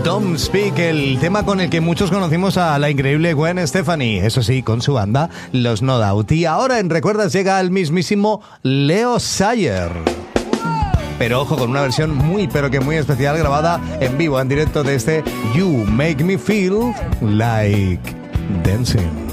Don't Speak, el tema con el que muchos conocimos a la increíble Gwen Stefani, eso sí, con su banda, los No Doubt. Y ahora en Recuerdas llega el mismísimo Leo Sayer. Pero ojo, con una versión muy especial, grabada en vivo, en directo de este You Make Me Feel Like Dancing.